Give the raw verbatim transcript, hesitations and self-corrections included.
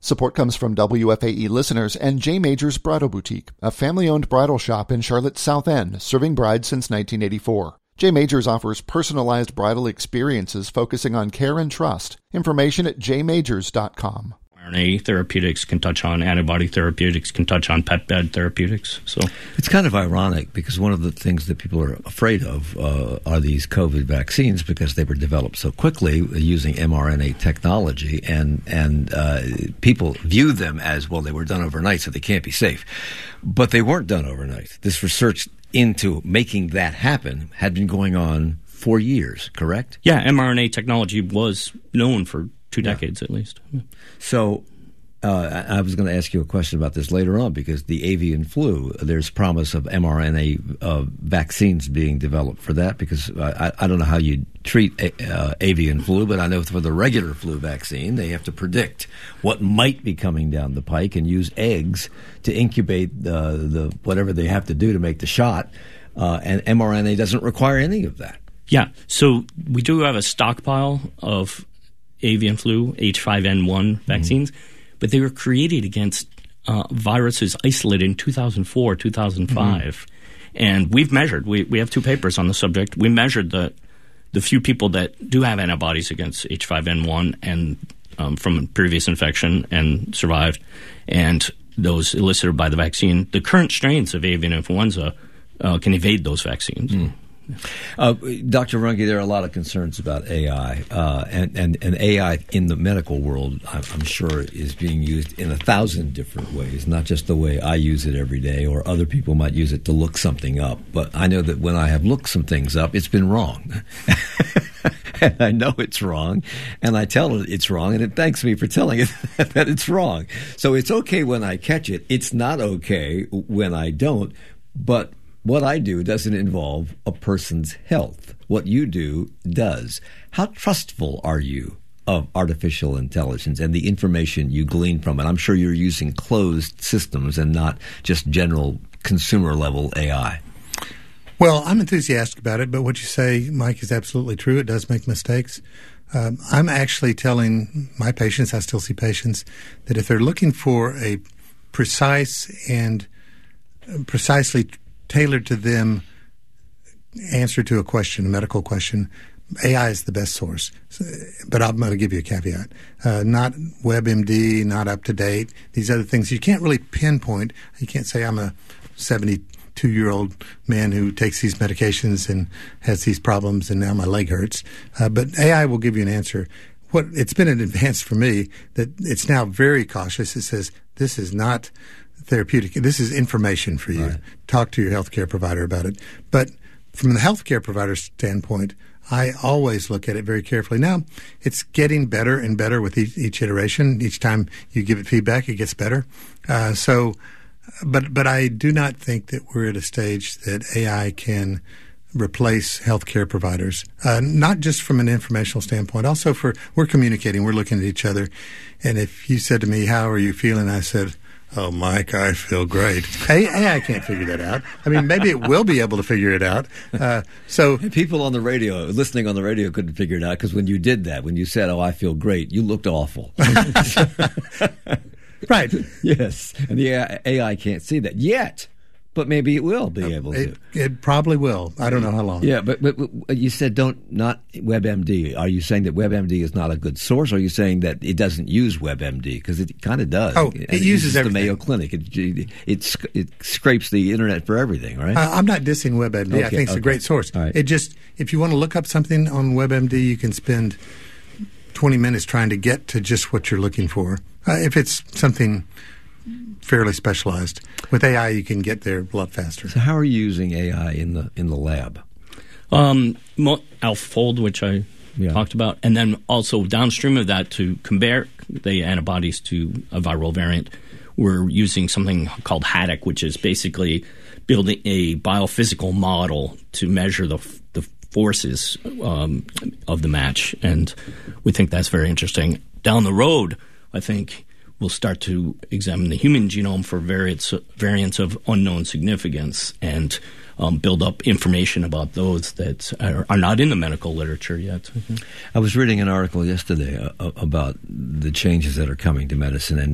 Support comes from W F A E listeners and J. Majors Bridal Boutique, a family-owned bridal shop in Charlotte's South End, serving brides since nineteen eighty-four. J. Majors offers personalized bridal experiences focusing on care and trust. Information at j majors dot com. R N A therapeutics can touch on antibody therapeutics, can touch on peptide therapeutics. So it's kind of ironic because one of the things that people are afraid of uh, are these COVID vaccines because they were developed so quickly using mRNA technology, and and uh, people view them as, well, they were done overnight, so they can't be safe. But they weren't done overnight. This research into making that happen had been going on for years, correct? Yeah, mRNA technology was known for two decades yeah. at least. Yeah. So uh, I was going to ask you a question about this later on because the avian flu, there's promise of mRNA uh, vaccines being developed for that because I, I don't know how you treat uh, avian flu, but I know for the regular flu vaccine, they have to predict what might be coming down the pike and use eggs to incubate the, the whatever they have to do to make the shot, uh, and mRNA doesn't require any of that. Yeah, so we do have a stockpile of avian flu, H five N one vaccines, mm-hmm. but they were created against uh, viruses isolated in two thousand four, two thousand five. Mm-hmm. And we've measured, we, we have two papers on the subject. We measured the the few people that do have antibodies against H five N one and um, from previous infection and survived, and those elicited by the vaccine. The current strains of avian influenza uh, can evade those vaccines. Mm. Uh, Doctor Runge, there are a lot of concerns about A I, uh, and, and, and A I in the medical world, I'm, I'm sure, is being used in a thousand different ways, not just the way I use it every day, or other people might use it to look something up. But I know that when I have looked some things up, it's been wrong. And I know it's wrong, and I tell it it's wrong, and it thanks me for telling it that it's wrong. So it's okay when I catch it. It's not okay when I don't, but what I do doesn't involve a person's health. What you do does. How trustful are you of artificial intelligence and the information you glean from it? I'm sure you're using closed systems and not just general consumer-level A I. Well, I'm enthusiastic about it, but what you say, Mike, is absolutely true. It does make mistakes. Um, I'm actually telling my patients, I still see patients, that if they're looking for a precise and precisely tailored to them answer to a question, a medical question, A I is the best source. But I'm going to give you a caveat. Uh, not WebMD, not up to date, these other things. You can't really pinpoint. You can't say I'm a seventy-two-year-old man who takes these medications and has these problems and now my leg hurts. Uh, but A I will give you an answer. What it's been an advance for me that it's now very cautious. It says this is not therapeutic. This is information for you. Right. Talk to your healthcare provider about it. But from the healthcare provider standpoint, I always look at it very carefully. Now, it's getting better and better with each, each iteration. Each time you give it feedback, it gets better. Uh, so, but but I do not think that we're at a stage that A I can replace healthcare providers, uh, not just from an informational standpoint, also for we're communicating, we're looking at each other. And if you said to me, how are you feeling? I said, oh, Mike, I feel great. A I can't figure that out. I mean, maybe it will be able to figure it out. Uh, so people on the radio, listening on the radio, couldn't figure it out because when you did that, when you said, oh, I feel great, you looked awful. Right. Yes. And the A I can't see that yet. But maybe it will be able it, to. It probably will. I don't know how long. Yeah, but, but, but you said don't not WebMD. Are you saying that WebMD is not a good source, or are you saying that it doesn't use WebMD? Because it kind of does. Oh, it, it uses, uses everything. The Mayo Clinic. It, it, it, it scrapes the internet for everything, right? Uh, I'm not dissing WebMD. Okay, I think it's okay. a great source. Right. It just, if you want to look up something on WebMD, you can spend twenty minutes trying to get to just what you're looking for. Uh, if it's something fairly specialized. With A I, you can get there a lot faster. So how are you using A I in the in the lab? Um, AlphaFold, which I yeah. talked about, and then also downstream of that to compare the antibodies to a viral variant, we're using something called HADOC, which is basically building a biophysical model to measure the the forces um, of the match, and we think that's very interesting. Down the road, I think we'll start to examine the human genome for variants, variants of unknown significance and um, build up information about those that are, are not in the medical literature yet. Mm-hmm. I was reading an article yesterday uh, about the changes that are coming to medicine, and